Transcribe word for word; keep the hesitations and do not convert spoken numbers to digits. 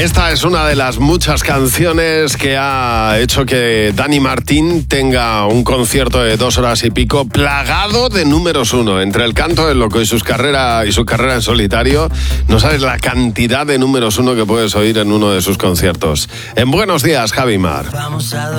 Esta es una de las muchas canciones que ha hecho que Dani Martín tenga un concierto de dos horas y pico plagado de números uno. Entre el canto del loco y, sus carrera, y su carrera en solitario, no sabes la cantidad de números uno que puedes oír en uno de sus conciertos. En Buenos Días, Javi Mar. Vamos a